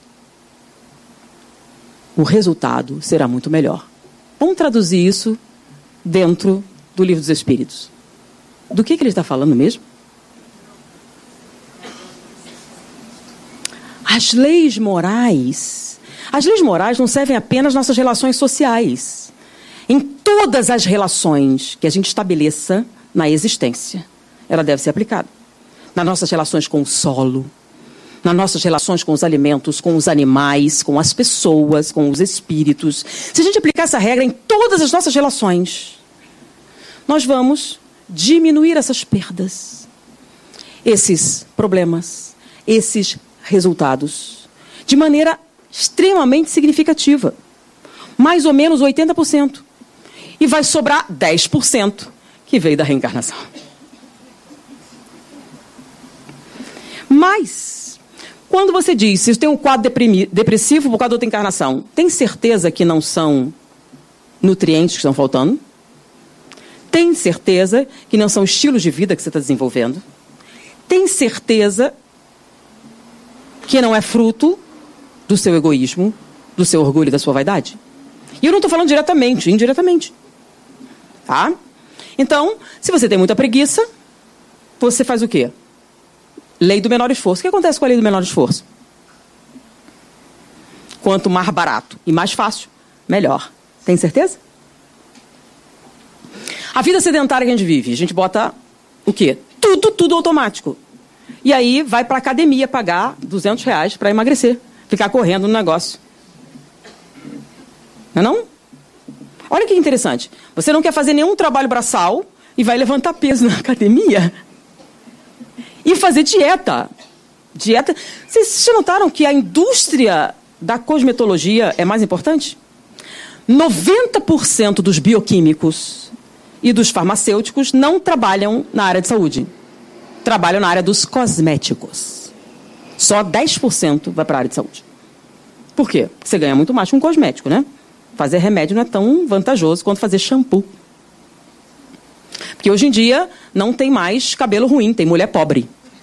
o resultado será muito melhor. Vamos traduzir isso dentro do Livro dos Espíritos. Do que, que ele está falando mesmo? As leis morais, as leis morais não servem apenas nas nossas relações sociais. Em todas as relações que a gente estabeleça na existência, ela deve ser aplicada. Nas nossas relações com o solo, nas nossas relações com os alimentos, com os animais, com as pessoas, com os espíritos. Se a gente aplicar essa regra em todas as nossas relações, nós vamos diminuir essas perdas, esses problemas, esses resultados, de maneira extremamente significativa. Mais ou menos oitenta por cento. E vai sobrar dez por cento que veio da reencarnação. Mas, quando você diz, se tem um quadro depressivo por causa da outra encarnação, tem certeza que não são nutrientes que estão faltando? Tem certeza que não são estilos de vida que você está desenvolvendo? Tem certeza que não é fruto do seu egoísmo, do seu orgulho e da sua vaidade? E eu não estou falando diretamente, indiretamente. Tá? Então, se você tem muita preguiça, você faz o quê? Lei do menor esforço. O que acontece com a lei do menor esforço? Quanto mais barato e mais fácil, melhor. Tem certeza? A vida sedentária que a gente vive, a gente bota o quê? Tudo, tudo automático. E aí vai para a academia pagar duzentos reais para emagrecer. Ficar correndo no negócio. Não é não? Olha que interessante. Você não quer fazer nenhum trabalho braçal e vai levantar peso na academia e fazer dieta. Dieta. Vocês já notaram que a indústria da cosmetologia é mais importante? noventa por cento dos bioquímicos e dos farmacêuticos não trabalham na área de saúde. Trabalham na área dos cosméticos. Só dez por cento vai para a área de saúde. Por quê? Porque você ganha muito mais com um cosmético, né? Fazer remédio não é tão vantajoso quanto fazer shampoo. Porque hoje em dia não tem mais cabelo ruim, tem mulher pobre.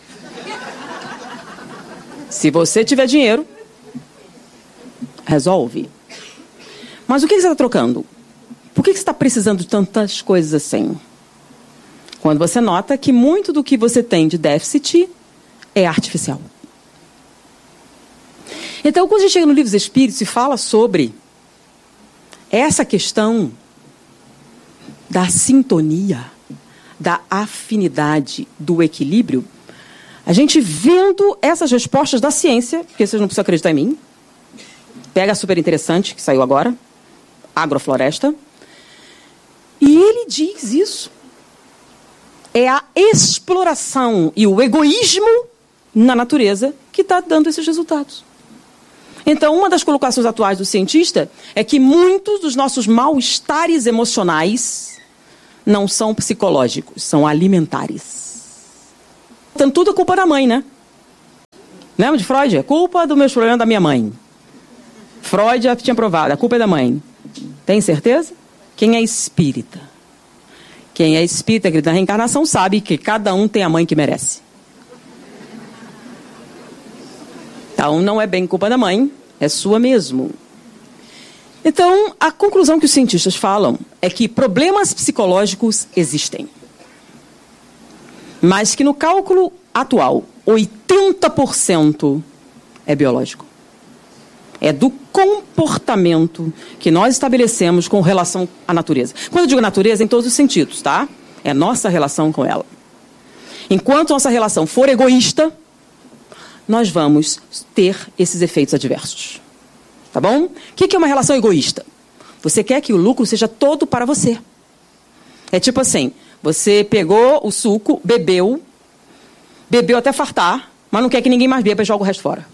Se você tiver dinheiro, resolve. Mas o que você está trocando? Por que você está precisando de tantas coisas assim? Quando você nota que muito do que você tem de déficit é artificial. Então, quando a gente chega no Livro dos Espíritos e fala sobre essa questão da sintonia, da afinidade, do equilíbrio, a gente vendo essas respostas da ciência, porque vocês não precisam acreditar em mim, pega a super interessante, que saiu agora, Agrofloresta, e ele diz isso. É a exploração e o egoísmo na natureza que está dando esses resultados. Então, uma das colocações atuais do cientista é que muitos dos nossos mal-estares emocionais não são psicológicos, são alimentares. Então, tudo é culpa da mãe, né? Lembra de Freud? É culpa dos meus problemas da minha mãe. Freud já tinha provado, a culpa é da mãe. Tem certeza? Quem é espírita? Quem é espírita, acredita na reencarnação, sabe que cada um tem a mãe que merece. Então, não é bem culpa da mãe, é sua mesmo. Então, a conclusão que os cientistas falam é que problemas psicológicos existem. Mas que no cálculo atual, oitenta por cento é biológico. É do comportamento que nós estabelecemos com relação à natureza. Quando eu digo natureza, em todos os sentidos, tá? É nossa relação com ela. Enquanto nossa relação for egoísta, nós vamos ter esses efeitos adversos. Tá bom? O que é uma relação egoísta? Você quer que o lucro seja todo para você. É tipo assim, você pegou o suco, bebeu, bebeu até fartar, mas não quer que ninguém mais beba e joga o resto fora.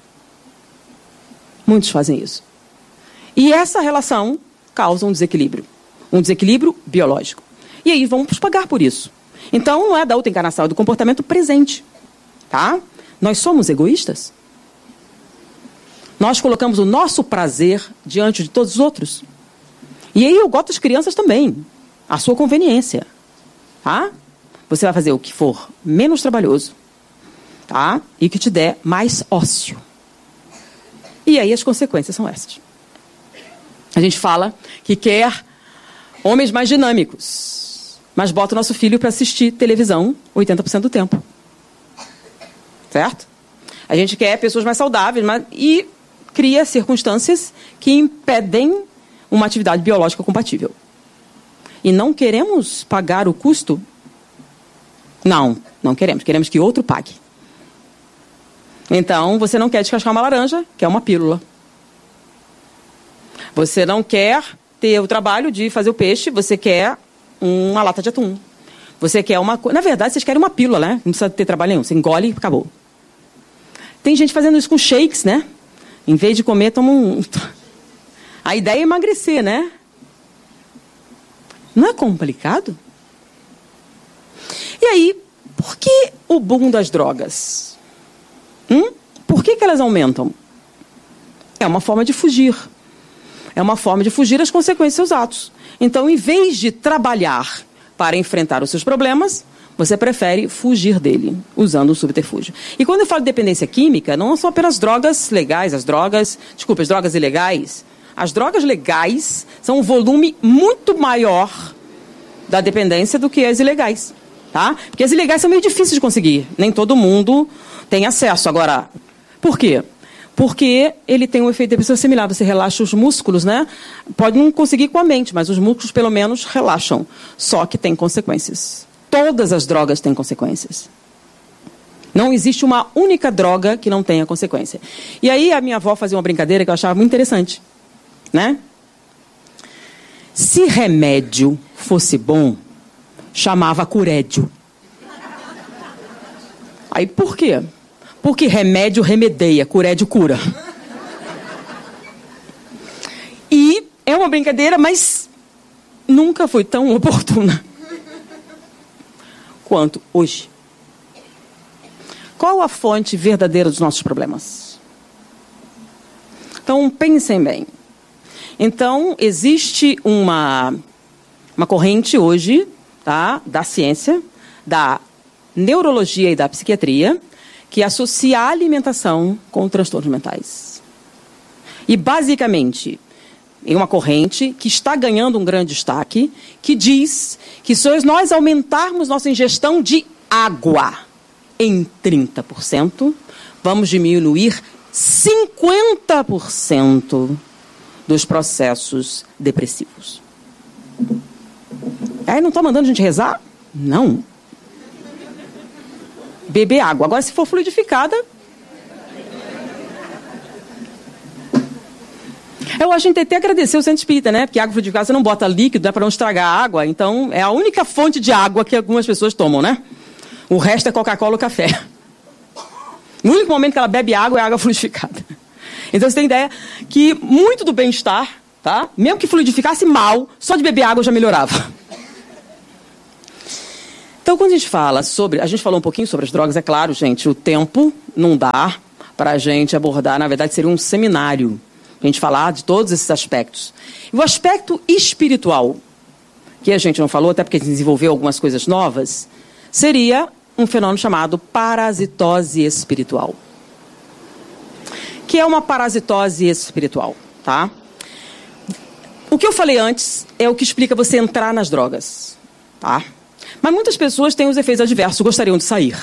Muitos fazem isso. E essa relação causa um desequilíbrio. Um desequilíbrio biológico. E aí vamos pagar por isso. Então, não é da outra encarnação, é do comportamento presente. Tá? Nós somos egoístas? Nós colocamos o nosso prazer diante de todos os outros? E aí eu gosto das crianças também. A sua conveniência. Tá? Você vai fazer o que for menos trabalhoso. Tá? E que te der mais ócio. E aí as consequências são essas. A gente fala que quer homens mais dinâmicos, mas bota o nosso filho para assistir televisão oitenta por cento do tempo. Certo? A gente quer pessoas mais saudáveis, mas... e cria circunstâncias que impedem uma atividade biológica compatível. E não queremos pagar o custo? Não, não queremos. Queremos que outro pague. Então, você não quer descascar uma laranja, quer uma pílula. Você não quer ter o trabalho de fazer o peixe, você quer uma lata de atum. Você quer uma... Na verdade, vocês querem uma pílula, né? Não precisa ter trabalho nenhum. Você engole e acabou. Tem gente fazendo isso com shakes, né? Em vez de comer, toma um... A ideia é emagrecer, né? Não é complicado? E aí, por que o boom das drogas? Hum? Por que que elas aumentam? É uma forma de fugir. É uma forma de fugir às consequências dos seus atos. Então, em vez de trabalhar para enfrentar os seus problemas, você prefere fugir dele, usando o subterfúgio. E quando eu falo de dependência química, não são apenas drogas legais, as drogas... Desculpa, as drogas ilegais. As drogas legais são um volume muito maior da dependência do que as ilegais. Tá? Porque as ilegais são meio difíceis de conseguir. Nem todo mundo tem acesso. Agora, por quê? Porque ele tem um efeito depressivo similar. Você relaxa os músculos, né? Pode não conseguir com a mente, mas os músculos, pelo menos, relaxam. Só que tem consequências. Todas as drogas têm consequências. Não existe uma única droga que não tenha consequência. E aí a minha avó fazia uma brincadeira que eu achava muito interessante. Né? Se remédio fosse bom, chamava curédio. Aí por quê? Porque remédio remedeia, curédio cura. E é uma brincadeira, mas nunca foi tão oportuna quanto hoje. Qual a fonte verdadeira dos nossos problemas? Então, pensem bem. Então, existe uma, uma corrente hoje, tá, da ciência, da neurologia e da psiquiatria, que associa a alimentação com transtornos mentais. E, basicamente, é uma corrente que está ganhando um grande destaque, que diz que se nós aumentarmos nossa ingestão de água em trinta por cento, vamos diminuir cinquenta por cento dos processos depressivos. Aí não está mandando a gente rezar? Não. Beber água. Agora, se for fluidificada... Eu acho que a gente tem que agradecer o centro espírita, né? Porque água fluidificada você não bota líquido, né? Para não estragar a água. Então, é a única fonte de água que algumas pessoas tomam, né? O resto é Coca-Cola ou café. O único momento que ela bebe água é água fluidificada. Então você tem ideia que muito do bem-estar, tá? Mesmo que fluidificasse mal, só de beber água já melhorava. Então, quando a gente fala sobre... A gente falou um pouquinho sobre as drogas, é claro, gente, o tempo não dá para a gente abordar, na verdade, seria um seminário, a gente falar de todos esses aspectos. E o aspecto espiritual, que a gente não falou, até porque a gente desenvolveu algumas coisas novas, seria um fenômeno chamado parasitose espiritual. Que é uma parasitose espiritual, tá? O que eu falei antes é o que explica você entrar nas drogas, tá? Mas muitas pessoas têm os efeitos adversos, gostariam de sair.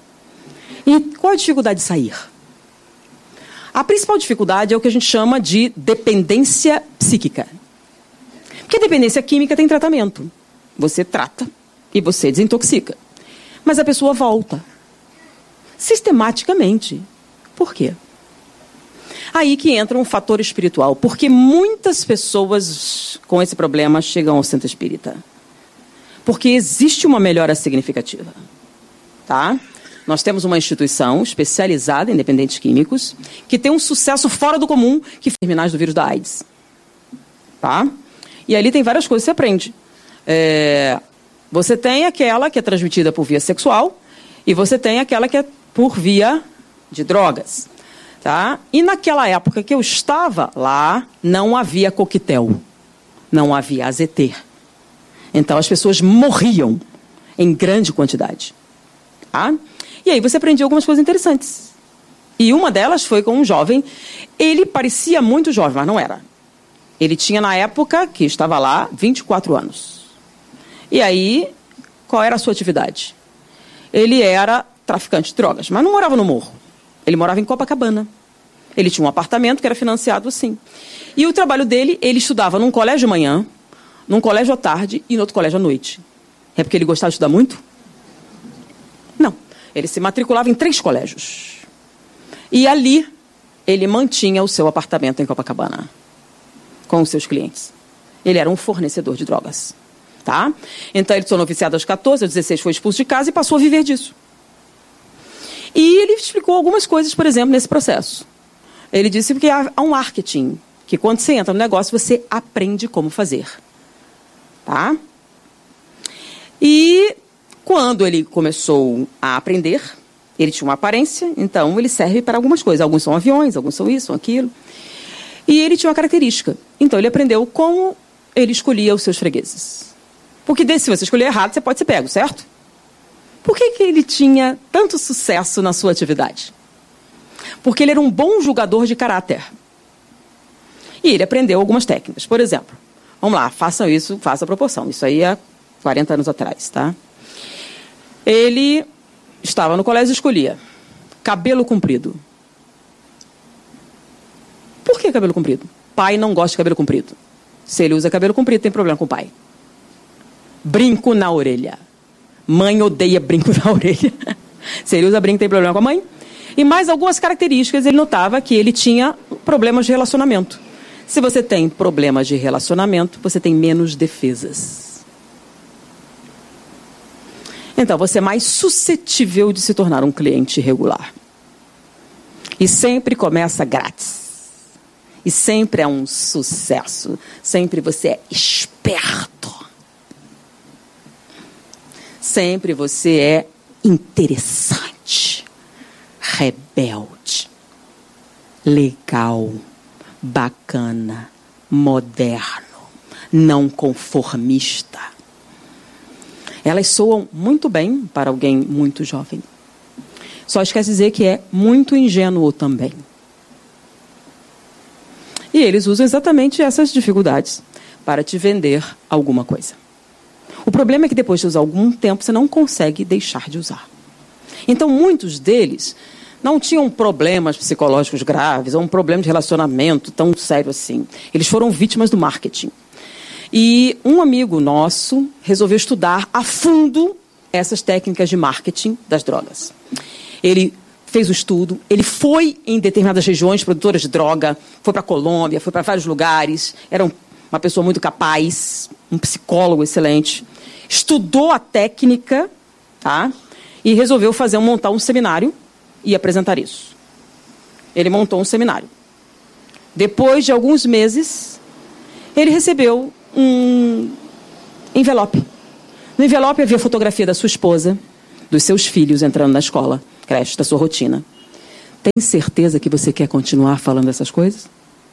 E qual é a dificuldade de sair? A principal dificuldade é o que a gente chama de dependência psíquica. Porque a dependência química tem tratamento. Você trata e você desintoxica. Mas a pessoa volta. Sistematicamente. Por quê? Aí que entra um fator espiritual. Porque muitas pessoas com esse problema chegam ao centro espírita. Porque existe uma melhora significativa. Tá? Nós temos uma instituição especializada em dependentes químicos que tem um sucesso fora do comum, que é terminais do vírus da AIDS. Tá? E ali tem várias coisas que você aprende. É, você tem aquela que é transmitida por via sexual e você tem aquela que é por via de drogas. Tá? E naquela época que eu estava lá, não havia coquetel, não havia A Z T. Então as pessoas morriam em grande quantidade. Tá? E aí você aprendia algumas coisas interessantes. E uma delas foi com um jovem. Ele parecia muito jovem, mas não era. Ele tinha, na época que estava lá, vinte e quatro anos. E aí, qual era a sua atividade? Ele era traficante de drogas, mas não morava no morro. Ele morava em Copacabana. Ele tinha um apartamento que era financiado assim. E o trabalho dele, ele estudava num colégio de manhã, num colégio à tarde e no outro colégio à noite. É porque ele gostava de estudar muito? Não. Ele se matriculava em três colégios. E ali, ele mantinha o seu apartamento em Copacabana, com os seus clientes. Ele era um fornecedor de drogas. Tá? Então, ele se tornou viciado aos catorze, aos dezesseis foi expulso de casa e passou a viver disso. E ele explicou algumas coisas, por exemplo, nesse processo. Ele disse que há um marketing, que quando você entra no negócio, você aprende como fazer. Tá? E quando ele começou a aprender, ele tinha uma aparência, então ele serve para algumas coisas. Alguns são aviões, alguns são isso, são aquilo. E ele tinha uma característica. Então ele aprendeu como ele escolhia os seus fregueses. Porque se você escolher errado, você pode ser pego, certo? Por que que ele tinha tanto sucesso na sua atividade? Porque ele era um bom julgador de caráter. E ele aprendeu algumas técnicas. Por exemplo, vamos lá, façam isso, faça a proporção. Isso aí há quarenta anos atrás, tá? Ele estava no colégio e escolhia cabelo comprido. Por que cabelo comprido? Pai não gosta de cabelo comprido. Se ele usa cabelo comprido, tem problema com o pai. Brinco na orelha. Mãe odeia brinco na orelha. Se ele usa brinco, tem problema com a mãe. E mais algumas características, ele notava que ele tinha problemas de relacionamento. Se você tem problemas de relacionamento, você tem menos defesas. Então, você é mais suscetível de se tornar um cliente regular. E sempre começa grátis. E sempre é um sucesso. Sempre você é esperto. Sempre você é interessante, rebelde, legal, bacana, moderno, não conformista. Elas soam muito bem para alguém muito jovem. Só esquece de dizer que é muito ingênuo também. E eles usam exatamente essas dificuldades para te vender alguma coisa. O problema é que depois de usar algum tempo, você não consegue deixar de usar. Então, muitos deles não tinham problemas psicológicos graves ou um problema de relacionamento tão sério assim. Eles foram vítimas do marketing. E um amigo nosso resolveu estudar a fundo essas técnicas de marketing das drogas. Ele fez o estudo, ele foi em determinadas regiões produtoras de droga, foi para a Colômbia, foi para vários lugares, era um, uma pessoa muito capaz, um psicólogo excelente, estudou a técnica, tá? E resolveu fazer, montar um seminário e apresentar isso. Ele montou um seminário. depois de alguns meses, ele recebeu um envelope. No envelope havia a fotografia da sua esposa, dos seus filhos entrando na escola, creche, da sua rotina. Tem certeza que você quer continuar falando essas coisas?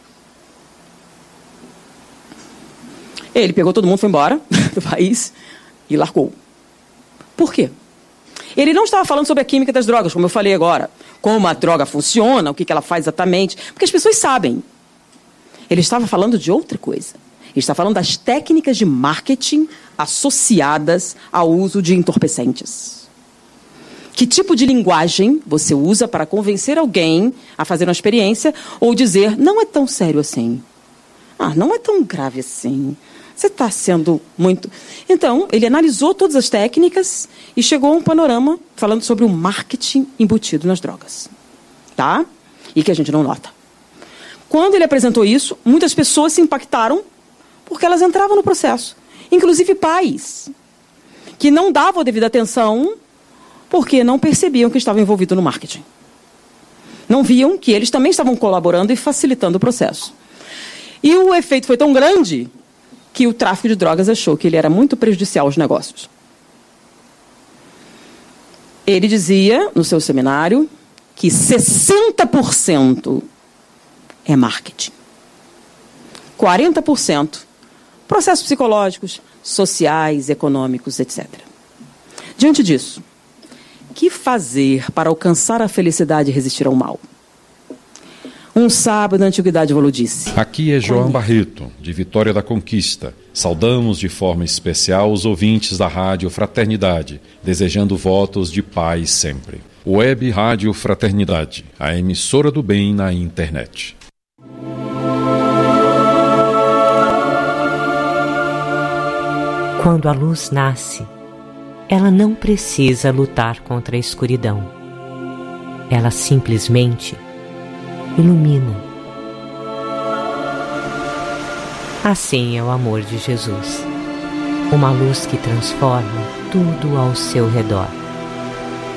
Ele pegou todo mundo, foi embora do país e largou. Por quê? Ele não estava falando sobre a química das drogas, como eu falei agora. Como a droga funciona, o que ela faz exatamente. Porque as pessoas sabem. Ele estava falando de outra coisa. Ele está falando das técnicas de marketing associadas ao uso de entorpecentes. Que tipo de linguagem você usa para convencer alguém a fazer uma experiência ou dizer, não é tão sério assim. Ah, não é tão grave assim. Você está sendo muito... Então, ele analisou todas as técnicas e chegou a um panorama falando sobre o marketing embutido nas drogas. Tá? E que a gente não nota. Quando ele apresentou isso, muitas pessoas se impactaram porque elas entravam no processo. Inclusive pais, que não davam a devida atenção porque não percebiam que estavam envolvidos no marketing. Não viam que eles também estavam colaborando e facilitando o processo. E o efeito foi tão grande que o tráfico de drogas achou que ele era muito prejudicial aos negócios. Ele dizia, no seu seminário, que sessenta por cento é marketing. quarenta por cento processos psicológicos, sociais, econômicos, etcétera. Diante disso, o que fazer para alcançar a felicidade e resistir ao mal? Um sábio da Antiguidade Evolú disse... Aqui é João Barreto, de Vitória da Conquista. Saudamos de forma especial os ouvintes da Rádio Fraternidade, desejando votos de paz sempre. Web Rádio Fraternidade, a emissora do bem na internet. Quando a luz nasce, ela não precisa lutar contra a escuridão. Ela simplesmente ilumina. Assim é o amor de Jesus, uma luz que transforma tudo ao seu redor.